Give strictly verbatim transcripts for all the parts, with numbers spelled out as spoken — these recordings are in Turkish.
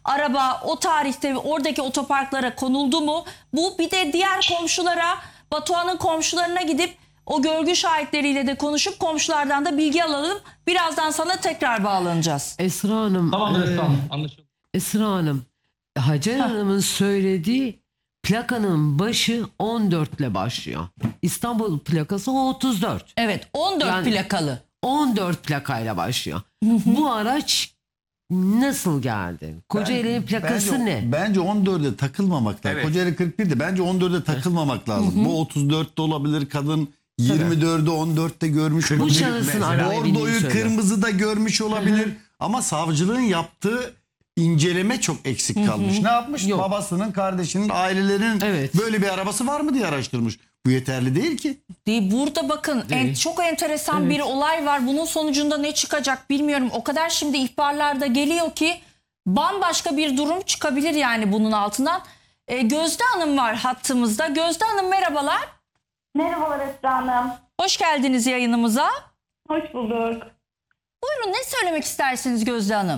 araba o tarihte oradaki otoparklara konuldu mu? Bu bir de diğer komşulara, Batuhan'ın komşularına gidip o görgü şahitleriyle de konuşup komşulardan da bilgi alalım. Birazdan sana tekrar bağlanacağız. Esra Hanım. Tamam Esra e, Hanım, anlaşıldı. Esra Hanım. Hacer Hanım'ın söylediği plakanın başı on dört ile başlıyor. İstanbul plakası otuz dört. Evet, on dört Yani- plakalı. on dört plakayla başlıyor. Bu araç nasıl geldi? Kocaeli'nin plakası bence, ne? Bence on dörde takılmamak lazım. Evet. Kocaeli kırk bir'de bence on dörde takılmamak lazım. Bu otuz dörtte olabilir, kadın yirmi dörde on dörtte görmüş Bu olabilir. şahısın Mesela alevini Bordoyu söyle. kırmızıda görmüş olabilir. Ama savcılığın yaptığı inceleme çok eksik kalmış. Ne yapmış? Yok. Babasının, kardeşinin, ailelerinin Evet. böyle bir arabası var mı diye araştırmış. Bu yeterli değil ki. Değil, burada bakın en, Değil. çok enteresan bir olay var. Bunun sonucunda ne çıkacak bilmiyorum. O kadar şimdi ihbarlarda geliyor ki bambaşka bir durum çıkabilir yani bunun altından. Ee, Gözde Hanım var hattımızda. Gözde Hanım merhabalar. Merhabalar Esra Hanım. Hoş geldiniz yayınımıza. Hoş bulduk. Buyurun, ne söylemek istersiniz Gözde Hanım?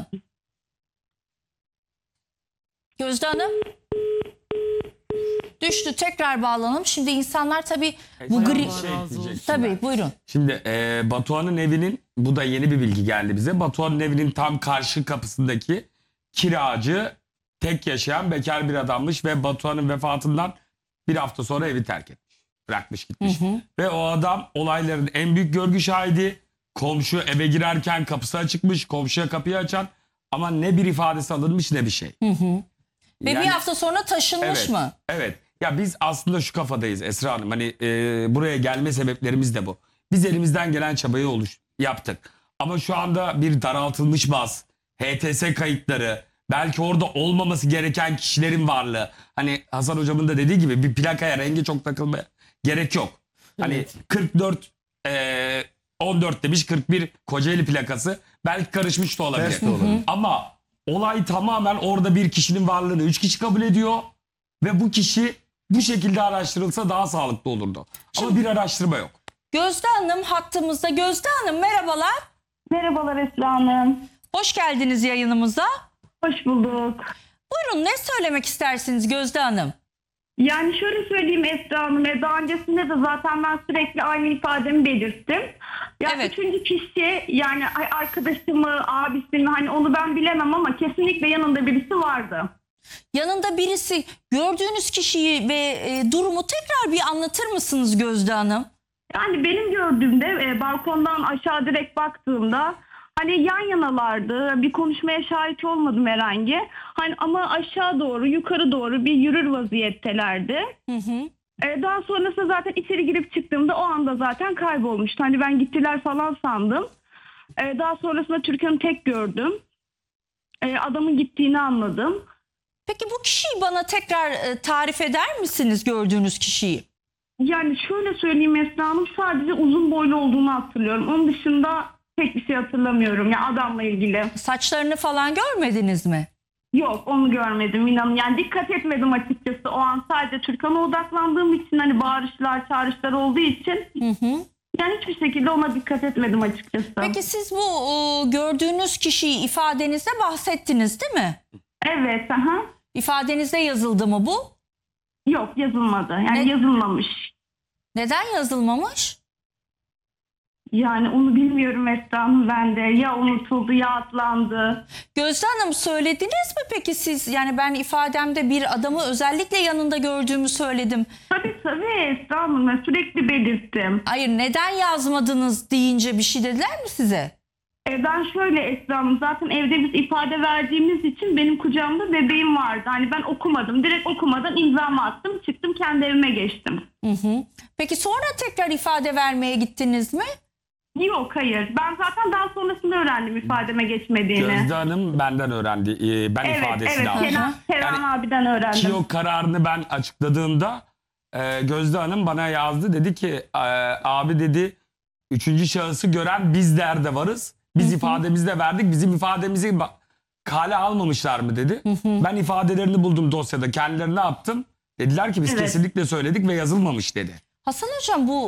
Gözde Hanım. Düştü, tekrar bağlanalım. Şimdi insanlar tabii bu gri... Şey diyecektim Tabii ben. buyurun. Şimdi e, Batuhan'ın evinin, bu da yeni bir bilgi geldi bize. Batuhan'ın evinin tam karşı kapısındaki kiracı tek yaşayan bekar bir adammış ve Batuhan'ın vefatından bir hafta sonra evi terk etmiş. Bırakmış gitmiş. Ve o adam olayların en büyük görgü şahidi. Komşu eve girerken kapısı açıkmış. Komşuya kapıyı açan ama ne bir ifadesi alınmış ne bir şey. Ve Yani- bir hafta sonra taşınmış Evet, mı? Evet. Ya biz aslında şu kafadayız Esra Hanım. Hani e, buraya gelme sebeplerimiz de bu. Biz elimizden gelen çabayı oluş yaptık. Ama şu anda bir daraltılmış baz, H T S kayıtları, belki orada olmaması gereken kişilerin varlığı. Hani Hasan hocamın da dediği gibi bir plakaya, renge çok takılmaya gerek yok. Hani Evet. kırk dört e, on dört demiş, kırk bir Kocaeli plakası, belki karışmış da olabilir. Ters de olabilir. Ama olay tamamen orada bir kişinin varlığını üç kişi kabul ediyor ve bu kişi bu şekilde araştırılsa daha sağlıklı olurdu. Ama bir araştırma yok. Gözde Hanım hattımızda. Gözde Hanım merhabalar. Merhabalar Esra Hanım. Hoş geldiniz yayınımıza. Hoş bulduk. Buyurun, ne söylemek istersiniz Gözde Hanım? Yani şöyle söyleyeyim Esra Hanım. e, Daha öncesinde de zaten ben sürekli aynı ifademi belirttim. Ya Evet. üçüncü kişi, yani ay- arkadaşı mı, abisi mi, hani onu ben bilemem ama kesinlikle yanında birisi vardı. Yanında birisi, gördüğünüz kişiyi ve e, durumu tekrar bir anlatır mısınız Gözde Hanım? Yani benim gördüğümde e, balkondan aşağı direkt baktığımda hani yan yanalardı. Bir konuşmaya şahit olmadım herhangi. Hani ama aşağı doğru, yukarı doğru bir yürür vaziyettelerdi. Hı hı. E, daha sonrasında zaten içeri girip çıktığımda o anda zaten kaybolmuştu. Hani ben gittiler falan sandım. E, daha sonrasında Türkan'ı tek gördüm. E, adamın gittiğini anladım. Peki bu kişiyi bana tekrar e, tarif eder misiniz, gördüğünüz kişiyi? Yani şöyle söyleyeyim Esra Hanım, sadece uzun boylu olduğunu hatırlıyorum. Onun dışında pek bir şey hatırlamıyorum ya adamla ilgili. Saçlarını falan görmediniz mi? Yok, onu görmedim inanın. Yani dikkat etmedim açıkçası. O an sadece Türkan'a odaklandığım için, hani bağırışlar, çağrışlar olduğu için Hı hı. yani hiçbir şekilde ona dikkat etmedim açıkçası. Peki siz bu e, gördüğünüz kişiyi ifadenizde bahsettiniz değil mi? Evet, aha. İfadenizde yazıldı mı bu? Yok, yazılmadı. Yani Ne? yazılmamış. Neden yazılmamış? Yani onu bilmiyorum Esra Hanım ben de. Ya unutuldu ya atlandı. Gözde Hanım, söylediniz mi peki siz? Yani ben ifademde bir adamı özellikle yanında gördüğümü söyledim. Tabii tabii Esra Hanım, ben sürekli belirttim. Hayır, neden yazmadınız deyince bir şey dediler mi size? E ben şöyle Esra Hanım, zaten evde biz ifade verdiğimiz için benim kucağımda bebeğim vardı. Hani ben okumadım. Direkt okumadan imzamı attım. Çıktım, kendi evime geçtim. Hı hı. Peki sonra tekrar ifade vermeye gittiniz mi? Yok, hayır. Ben zaten daha sonrasında öğrendim ifademe geçmediğini. Gözde Hanım benden öğrendi. Ee, ben Evet, ifadesini evet. aldım. Kenan, Kenan Yani abiden öğrendim. Ki o kararını ben açıkladığımda e, Gözde Hanım bana yazdı. Dedi ki e, abi dedi, üçüncü şahısı gören bizler de varız. Biz ifademizi de verdik. Bizim ifademizi ba- kale almamışlar mı dedi. Ben ifadelerini buldum dosyada. Kendilerine attım. Dediler ki biz Evet. kesinlikle söyledik ve yazılmamış dedi. Hasan Hocam, bu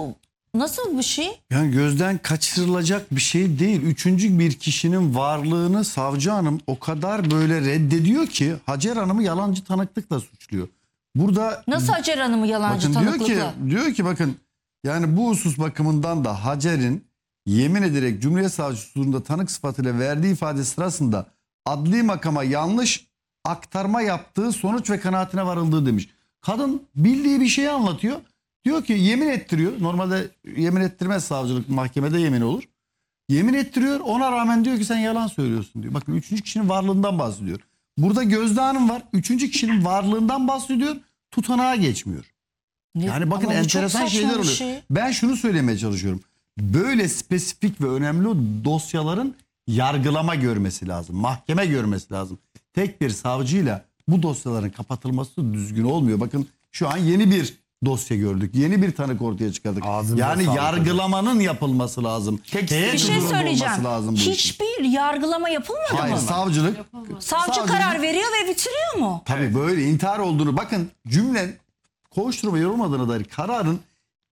nasıl bir şey? Yani gözden kaçırılacak bir şey değil. Üçüncü bir kişinin varlığını savcı hanım o kadar böyle reddediyor ki Hacer Hanım'ı yalancı tanıklıkla suçluyor. Burada Nasıl Hacer Hanım'ı yalancı bakın diyor tanıklıkla? ki diyor ki bakın yani bu husus bakımından da Hacer'in yemin ederek Cumhuriyet Savcısı huzurunda tanık sıfatıyla verdiği ifade sırasında adli makama yanlış aktarma yaptığı sonuç ve kanaatine varıldığı demiş. Kadın bildiği bir şeyi anlatıyor. Diyor ki yemin ettiriyor. Normalde yemin ettirmez savcılık, mahkemede yemin olur. Yemin ettiriyor, ona rağmen diyor ki sen yalan söylüyorsun diyor. Bakın üçüncü kişinin varlığından bahsediyor. Burada Gözde Hanım var. Üçüncü kişinin varlığından bahsediyor. Tutanağa geçmiyor. Ne- Yani bakın Ama bu çok enteresan saçma şeyler bir oluyor. şey. Ben şunu söylemeye çalışıyorum. Böyle spesifik ve önemli dosyaların yargılama görmesi lazım. Mahkeme görmesi lazım. Tek bir savcıyla bu dosyaların kapatılması düzgün olmuyor. Bakın şu an yeni bir dosya gördük. Yeni bir tanık ortaya çıkardık. Ağzınıza Yani sağlık yargılamanın yapılması lazım. Tek- Heyet Bir şey huzurunda söyleyeceğim. olması lazım bu işin. Hiçbir yargılama yapılmadı Hayır, mı? savcılık. Savcı savcılık- karar veriyor ve bitiriyor mu? Tabii böyle intihar olduğunu bakın cümle koşturma yorulmadığına dair kararın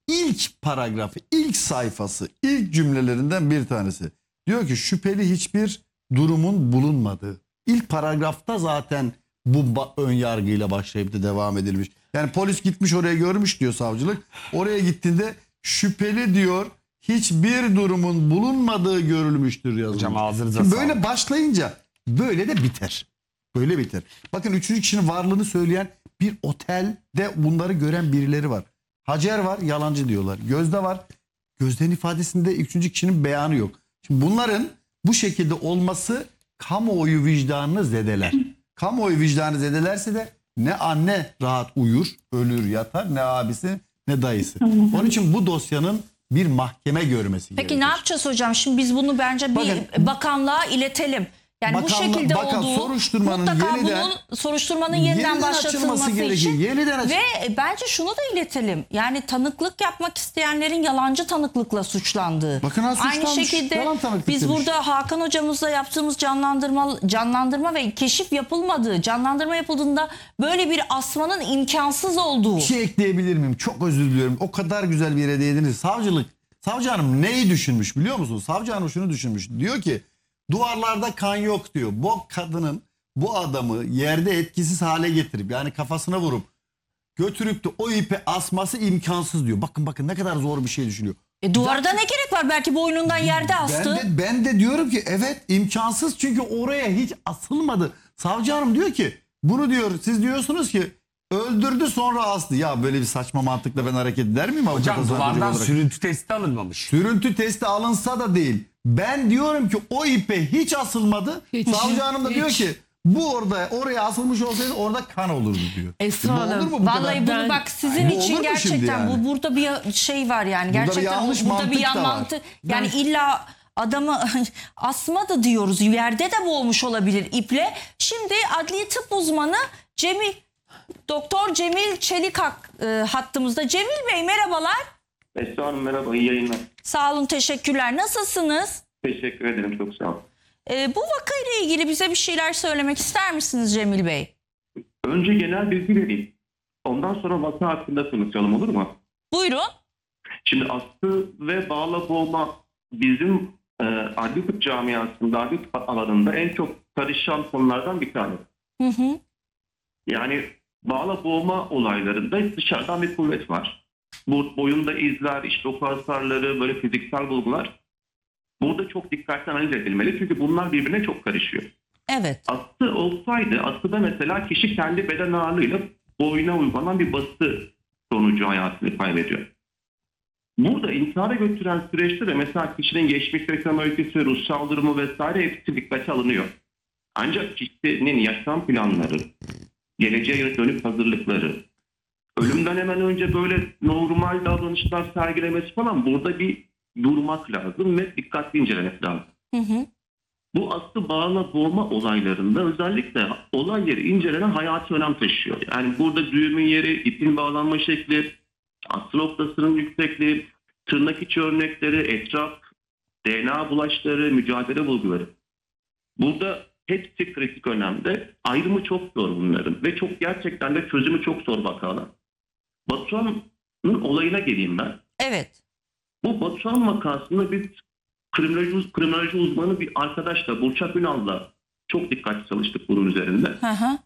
ilk paragrafı, ilk sayfası, ilk cümlelerinden bir tanesi. Diyor ki şüpheli hiçbir durumun bulunmadığı. İlk paragrafta zaten bu ba- ön yargıyla başlayıp da devam edilmiş. Yani polis gitmiş oraya görmüş diyor savcılık. Oraya gittiğinde şüpheli diyor hiçbir durumun bulunmadığı görülmüştür yazılmış. Hocam ağzınıza Şimdi sağlık. böyle başlayınca böyle de biter. Böyle biter. Bakın üçüncü kişinin varlığını söyleyen bir otelde bunları gören birileri var. Hacer var, yalancı diyorlar. Gözde var. Gözde'nin ifadesinde üçüncü kişinin beyanı yok. Şimdi bunların bu şekilde olması kamuoyu vicdanını zedeler. Kamuoyu vicdanı zedelerse de ne anne rahat uyur, ölür, yatar, ne abisi ne dayısı. Onun için bu dosyanın bir mahkeme görmesi Peki gerekir. ne yapacağız hocam? Şimdi biz bunu bence bir Bakın- bakanlığa iletelim. Yani bu Bakanla- şekilde bakan olduğu soruşturmanın mutlaka yeniden- bunun soruşturmanın yeniden, yeniden başlatılması açılması gerekir. için Yeniden aç- ve bence şunu da iletelim. Yani tanıklık yapmak isteyenlerin yalancı tanıklıkla suçlandığı. Bakın ha, Aynı suçlanmış, şekilde yalan tanıklık biz demiş. burada Hakan hocamızla yaptığımız canlandırma canlandırma ve keşif yapılmadığı, canlandırma yapıldığında böyle bir asmanın imkansız olduğu. Bir şey ekleyebilir miyim? Çok özür diliyorum. O kadar güzel bir yere değindiniz. Savcılık, savcı hanım neyi düşünmüş biliyor musunuz? Savcı hanım şunu düşünmüş. Diyor ki duvarlarda kan yok diyor. Bu kadının bu adamı yerde etkisiz hale getirip yani kafasına vurup götürüp de o ipe asması imkansız diyor. Bakın bakın ne kadar zor bir şey düşünüyor. E, duvarda ne gerek var? Belki boynundan yerde astı. Ben de, ben de diyorum ki evet imkansız çünkü oraya hiç asılmadı. Savcı hanım diyor ki bunu diyor siz diyorsunuz ki öldürdü sonra astı. Ya böyle bir saçma mantıkla ben hareket eder miyim? Hocam avukata savcı duvardan olarak? sürüntü testi alınmamış. Sürüntü testi alınsa da değil. Ben diyorum ki o ipe hiç asılmadı. Hiç. Savcı hanım da diyor Hiç. ki bu orada oraya asılmış olsaydı orada kan olurdu diyor. Esra Bu olur Hanım, mu bu Vallahi kadar? bunu Ben- bak sizin Bu olur için mu gerçekten şimdi yani? bu burada bir şey var yani Burada bir gerçekten yanlış burada bir mantık yan da var. mantık yani illa adamı asmadı diyoruz yerde de boğmuş olabilir iple. Şimdi adli tıp uzmanı Cemil Doktor Cemil Çelikak e, hattımızda. Cemil Bey merhabalar. Esra Hanım merhaba, iyi yayınlar. Sağ olun, teşekkürler. Nasılsınız? Teşekkür ederim, çok sağ olun. E, bu vakayla ilgili bize bir şeyler söylemek ister misiniz Cemil Bey? Önce genel bilgi vereyim. Ondan sonra vaka hakkında konuşalım, olur mu? Buyurun. Şimdi astı ve bağla boğma bizim e, adli tıp camiasında, adli tıp alanında en çok karışan konulardan bir tanesi. Hı hı. Yani bağla boğma olaylarında dışarıdan bir kuvvet var. Bu boyunda izler, işte doku hasarları, böyle fiziksel bulgular. Burada çok dikkatli analiz edilmeli çünkü bunlar birbirine çok karışıyor. Evet. Astı olsaydı, astıda mesela kişi kendi beden ağırlığıyla boyuna uygulanan bir bası sonucu hayatını kaybediyor. Burada intihara götüren süreçte de mesela kişinin geçmiş yaşam öyküsü, ruhsal durumu vesaire hepsi dikkate alınıyor. Ancak kişinin yaşam planları, geleceğe dönük hazırlıkları, ölümden hemen önce böyle normal davranışlar sergilemesi falan burada bir durmak lazım ve dikkatli incelemek lazım. Hı hı. Bu astı bağla boğma olaylarında özellikle olay yeri incelenen hayati önem taşıyor. Yani burada düğümün yeri, ipin bağlanma şekli, astı noktasının yüksekliği, tırnak içi örnekleri, etraf, D N A bulaşları, mücadele bulguları. Burada hepsi kritik önemde. Ayrımı çok zor bunların ve çok gerçekten de çözümü çok zor vakalar. Batuhan'ın olayına geleyim ben. Evet. Bu Batuhan vakasında biz kriminoloji, kriminoloji uzmanı bir arkadaşla, Burçak Ünal'la çok dikkatli çalıştık bunun üzerinde. Hı hı.